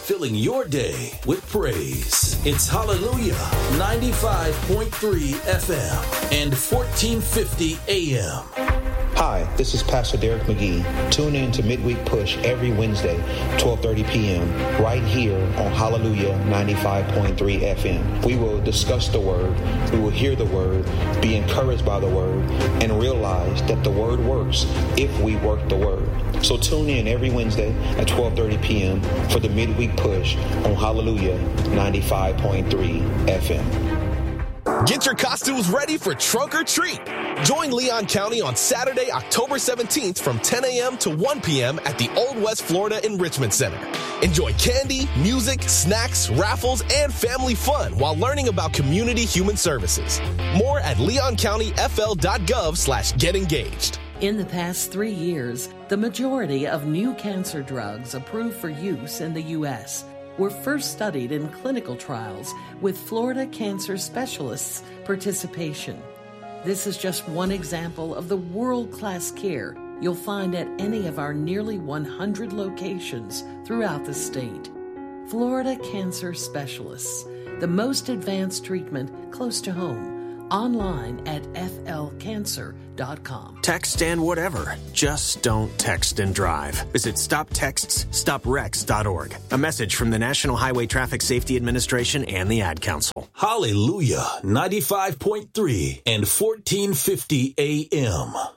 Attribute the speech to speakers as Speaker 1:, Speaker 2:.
Speaker 1: filling your day with praise. It's Hallelujah 95.3 FM and 1450 AM.
Speaker 2: Hi, this is Pastor Derek McGee. Tune in to Midweek Push every Wednesday, 12:30 p.m., right here on Hallelujah 95.3 FM. We will discuss the Word, we will hear the Word, be encouraged by the Word, and realize that the Word works if we work the Word. So tune in every Wednesday at 12:30 p.m. for the Midweek Push on Hallelujah 95.3 FM.
Speaker 3: Get your costumes ready for Trunk or Treat. Join Leon County on Saturday, October 17th from 10 a.m. to 1 p.m. at the Old West Florida Enrichment Center. Enjoy candy, music, snacks, raffles, and family fun while learning about community human services. More at leoncountyfl.gov/getengaged.
Speaker 4: In the past 3 years, the majority of new cancer drugs approved for use in the U.S. were first studied in clinical trials with Florida cancer specialists' participation. This is just one example of the world-class care you'll find at any of our nearly 100 locations throughout the state. Florida Cancer Specialists, the most advanced treatment close to home. Online at flcancer.com.
Speaker 5: Text and whatever. Just don't text and drive. Visit StopTextsStopWrecks.org. A message from the National Highway Traffic Safety Administration and the Ad Council.
Speaker 1: Hallelujah 95.3 and 1450 AM.